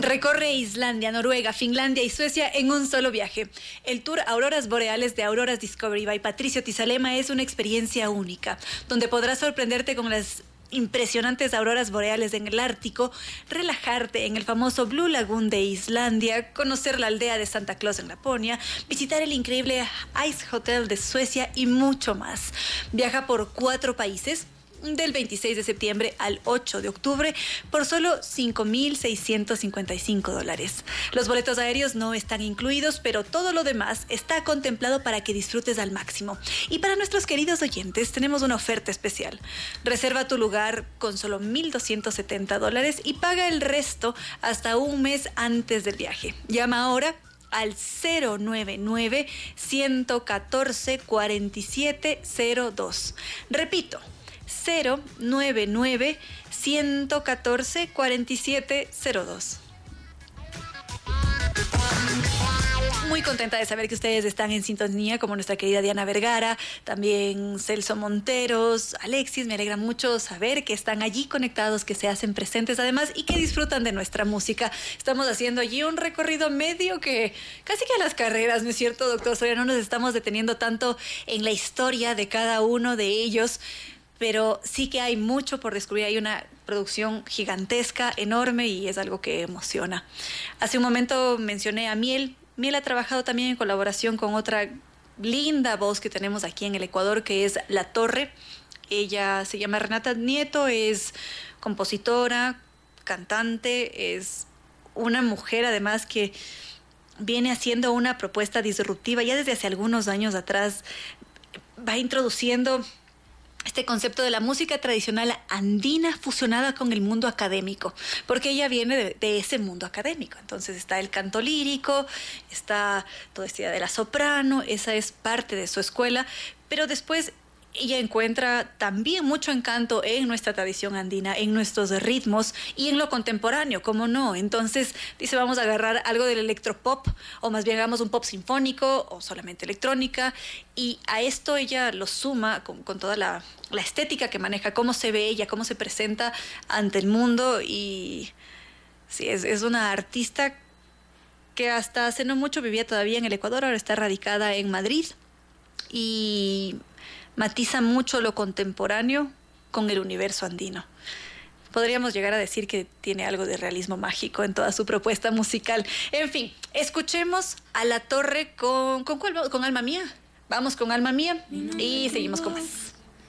Recorre Islandia, Noruega, Finlandia y Suecia en un solo viaje. El tour Auroras Boreales de Auroras Discovery by Patricio Tizalema es una experiencia única, donde podrás sorprenderte con las impresionantes auroras boreales en el Ártico, relajarte en el famoso Blue Lagoon de Islandia, conocer la aldea de Santa Claus en Laponia, visitar el increíble Ice Hotel de Suecia y mucho más. Viaja por 4 países del 26 de septiembre al 8 de octubre por solo $5,655. Los boletos aéreos no están incluidos, pero todo lo demás está contemplado para que disfrutes al máximo. Y para nuestros queridos oyentes tenemos una oferta especial. Reserva tu lugar con solo $1,270 y paga el resto hasta un mes antes del viaje. Llama ahora al 099-114-4702. Repito, 099-114-4702. Muy contenta de saber que ustedes están en sintonía, como nuestra querida Diana Vergara, también Celso Monteros, Alexis. Me alegra mucho saber que están allí conectados, que se hacen presentes además y que disfrutan de nuestra música. Estamos haciendo allí un recorrido medio que casi que a las carreras, ¿no es cierto, doctor Soria? No nos estamos deteniendo tanto en la historia de cada uno de ellos, pero sí que hay mucho por descubrir. Hay una producción gigantesca, enorme, y es algo que emociona. Hace un momento mencioné a Miel. Miel ha trabajado también en colaboración con otra linda voz que tenemos aquí en el Ecuador, que es La Torre. Ella se llama Renata Nieto, es compositora, cantante, es una mujer además que viene haciendo una propuesta disruptiva. Ya desde hace algunos años atrás va introduciendo este concepto de la música tradicional andina fusionada con el mundo académico, porque ella viene de ese mundo académico. Entonces está el canto lírico, está toda esta idea de la soprano, esa es parte de su escuela, pero después ella encuentra también mucho encanto en nuestra tradición andina, en nuestros ritmos y en lo contemporáneo, ¿cómo no? Entonces dice, vamos a agarrar algo del electropop, o más bien hagamos un pop sinfónico o solamente electrónica, y a esto ella lo suma con toda la estética que maneja, cómo se ve ella, cómo se presenta ante el mundo. Y sí, es una artista que hasta hace no mucho vivía todavía en el Ecuador, ahora está radicada en Madrid y matiza mucho lo contemporáneo con el universo andino. Podríamos llegar a decir que tiene algo de realismo mágico en toda su propuesta musical. En fin, escuchemos a La Torre con ¿cuál? ¿Con Alma Mía? Vamos con Alma Mía y seguimos con más.